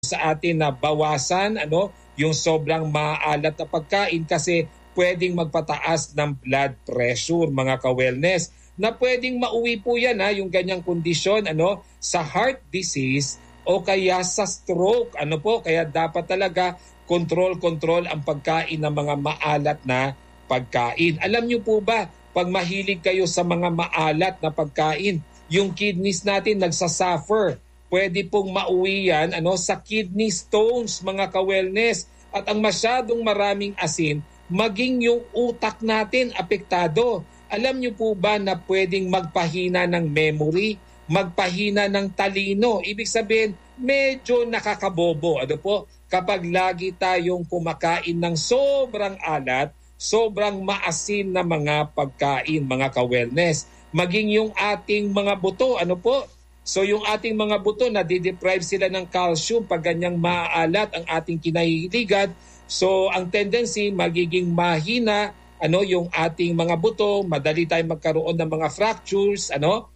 sa atin na bawasan yung sobrang maalat na pagkain kasi pwedeng magpataas ng blood pressure, mga ka-wellness, na pwedeng mauwi po yan yung ganyang kondisyon sa heart disease o kaya sa stroke. Kaya dapat talaga control ang pagkain ng mga maalat na pagkain. Alam niyo po ba, pag mahilig kayo sa mga maalat na pagkain, yung kidneys natin nagsasuffer. Pwede pong mauwi yan sa kidney stones, mga ka-wellness. At ang masyadong maraming asin, maging yung utak natin apektado. Alam niyo po ba na pwedeng magpahina ng memory, magpahina ng talino? Ibig sabihin, medyo nakakabobo. Kapag lagi tayong kumakain ng sobrang alat, sobrang maasin na mga pagkain, mga ka-wellness. Maging yung ating mga buto, So yung ating mga buto, nadideprive sila ng calcium pag ganyang maaalat ang ating kinahiligan. So ang tendency, magiging mahina yung ating mga buto, madali tayong magkaroon ng mga fractures,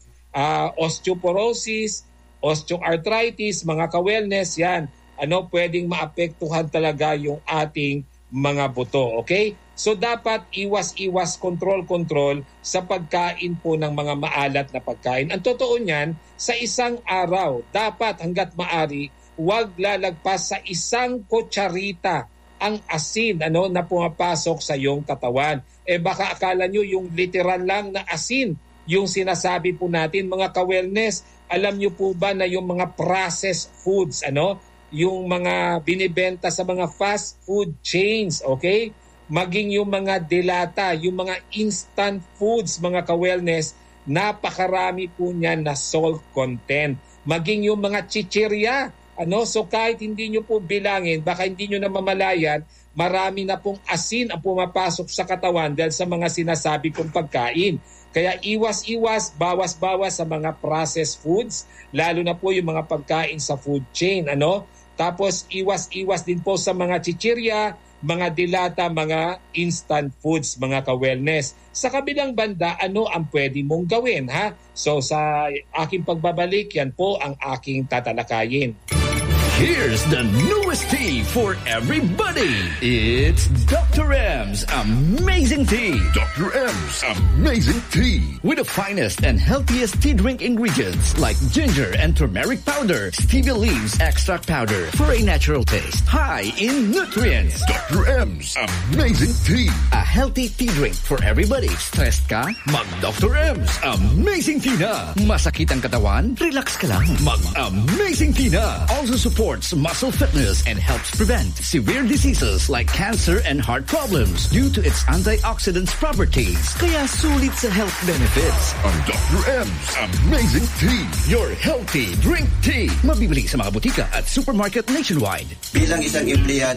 osteoporosis, osteoarthritis, mga ka-wellness, yan. Pwedeng maapektuhan talaga yung ating mga buto, okay? So dapat iwas-iwas, control sa pagkain po ng mga maalat na pagkain. Ang totoo niyan, sa isang araw, dapat hanggat maari, huwag lalagpas sa 1 kutsarita ang asin na pumapasok sa iyong katawan. Baka akala nyo yung literal lang na asin yung sinasabi po natin, mga ka-wellness. Alam nyo po ba na yung mga processed foods, yung mga binibenta sa mga fast food chains, okay? Maging yung mga delata, yung mga instant foods, mga ka-wellness, napakarami po niyan na salt content. Maging yung mga chichirya, so kahit hindi nyo po bilangin, baka hindi nyo namamalayan, marami na pong asin ang pumapasok sa katawan dahil sa mga sinasabi kong pagkain. Kaya iwas-iwas, bawas-bawas sa mga processed foods, lalo na po yung mga pagkain sa food chain. Tapos iwas-iwas din po sa mga chichirya, mga dilata, mga instant foods, mga ka-wellness. Sa kabilang banda, ano ang pwede mong gawin, ha? So sa aking pagbabalik, yan po ang aking tatalakayin. Here's the newest tea for everybody. It's Dr. M's Amazing Tea. Dr. M's Amazing Tea. With the finest and healthiest tea drink ingredients like ginger and turmeric powder, stevia leaves extract powder for a natural taste. High in nutrients. Dr. M's Amazing Tea. A healthy tea drink for everybody. Stressed ka? Mag Dr. M's Amazing Tea na. Masakit ang katawan? Relax ka lang. Mag Amazing Tea na. Also supports muscle fitness and helps prevent severe diseases like cancer and heart problems due to its antioxidants properties. Kaya sulit sa health benefits. Ang Dr. M's Amazing Tea. Your healthy drink tea. Mabibili sa mga butika at supermarket nationwide. Bilang isang empleyado